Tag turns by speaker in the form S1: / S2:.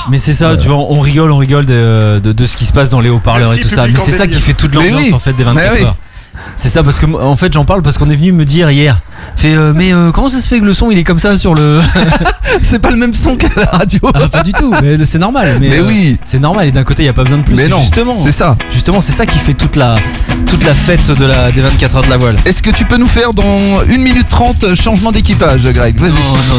S1: Mais c'est ça, tu vois, on rigole de ce qui se passe dans les haut-parleurs et tout ça. Mais c'est ça qui fait toute l'ambiance en fait des 24 heures. C'est ça, parce que en fait j'en parle parce qu'on est venu me dire hier, mais comment ça se fait que le son il est comme ça sur le
S2: C'est pas le même son qu'à la radio.
S1: Ah, pas du tout, mais c'est normal.
S2: Mais oui,
S1: c'est normal, et d'un côté il y a pas besoin de plus.
S2: Mais non, c'est ça.
S1: Justement, c'est ça qui fait toute la fête des 24 heures de la voile.
S2: Est-ce que tu peux nous faire dans 1 minute 30 changement d'équipage, Greg? Vas-y.
S1: Non,